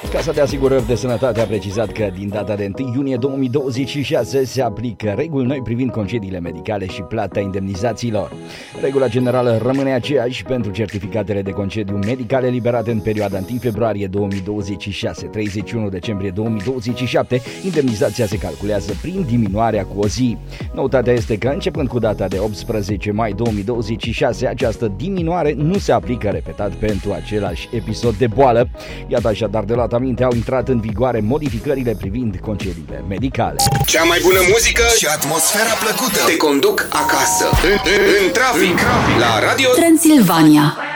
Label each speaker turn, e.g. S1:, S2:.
S1: Casa de Asigurări de Sănătate a precizat că din data de 1 iunie 2026 se aplică reguli noi privind concediile medicale și plata indemnizațiilor. Regula generală rămâne aceeași pentru certificatele de concediu medical eliberate în perioada 1 februarie 2026-31 decembrie 2027. Indemnizația se calculează prin diminuarea cu o zi. Noutatea este că începând cu data de 18 mai 2026, această diminuare nu se aplică repetat pentru același episod de boală. Iată așadar, de luat aminte, au intrat în vigoare modificările privind concediile medicale.
S2: Cea mai bună muzică și atmosfera plăcută te conduc acasă, în trafic, la Radio
S3: Transilvania.